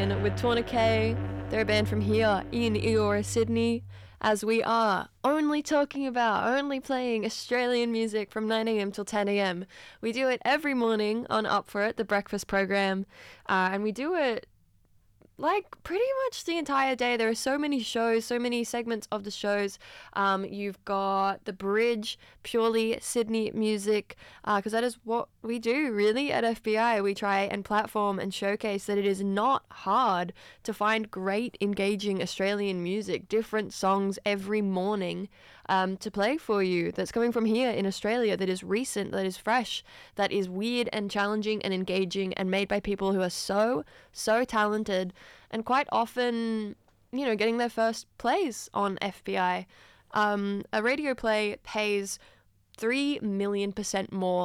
Australian with Tourniquet. They're a band from here in Eora, Sydney, as we are only playing Australian music from 9am till 10am. We do it every morning on Up For It, the breakfast program, and we do it like pretty much the entire day. There are so many shows, so many segments of the shows. You've got The Bridge, purely Sydney music, because that is what we do really at FBI. We try and platform and showcase that it is not hard to find great, engaging Australian music, different songs every morning to play for you that's coming from here in Australia, that is recent, that is fresh, that is weird and challenging and engaging and made by people who are so talented and quite often, getting their first plays on FBI. A radio play pays 3 million% more